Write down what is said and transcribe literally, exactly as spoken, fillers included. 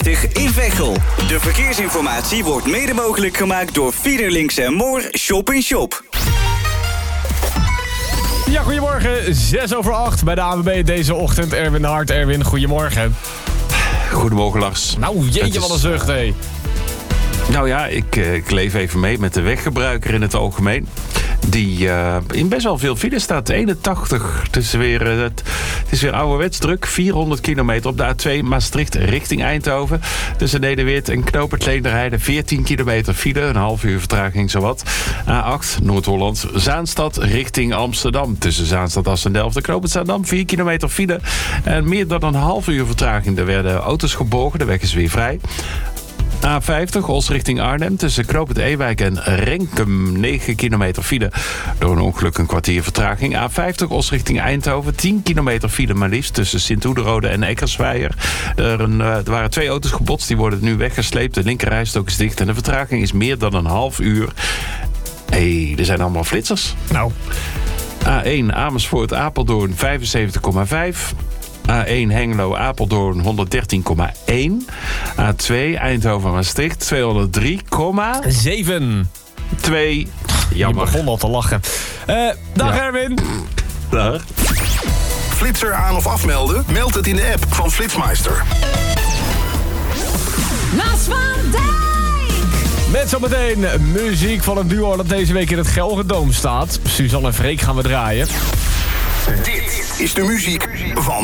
in Veghel. De verkeersinformatie wordt mede mogelijk gemaakt door Fiederlinks en Moor Shop in Shop. Ja, goedemorgen. zes over acht bij de A N W B deze ochtend. Erwin de Hart. Erwin, goedemorgen. Goedemorgen, Lars. Nou, jeetje, is, wat een zucht, hé. Nou ja, ik, ik leef even mee met de weggebruiker in het algemeen. Die uh, in best wel veel file staat. eenentachtig. Het is weer, uh, het, het is weer ouderwets druk. vierhonderd kilometer op de A twee Maastricht richting Eindhoven. Tussen Nederweert en Knoopert Leenderheide. veertien kilometer file. Een half uur vertraging zowat. A acht Noord-Holland. Zaanstad richting Amsterdam. Tussen Zaanstad, Assendelft en Knoopert Zaandam. vier kilometer file. En meer dan een half uur vertraging. Er werden auto's gebogen. De weg is weer vrij. A vijftig, Os richting Arnhem. Tussen Knoopend Ewijk en Renkum. negen kilometer file. Door een ongeluk een kwartier vertraging. A vijftig, Os richting Eindhoven. tien kilometer file maar liefst. Tussen Sint-Oederode en Eckersweijer. Er, een, uh, er waren twee auto's gebotst. Die worden nu weggesleept. De linkerrijstok is dicht. En de vertraging is meer dan een half uur. Hé, hey, er zijn allemaal flitsers. Nou. A één, Amersfoort, Apeldoorn, vijfenzeventig komma vijf. A één Hengelo, Apeldoorn, honderddertien komma één. A twee Eindhoven, Maastricht, tweehonderddrie komma zeven. twee. Jammer. Je begon al te lachen. Uh, dag Ja. Erwin. Dag. Flitser aan of afmelden? Meld het in de app van Flitsmeister. Lars van Dijk! Met zometeen muziek van een duo dat deze week in het Gelredome staat. Suzanne en Freek gaan we draaien. Dit is de muziek van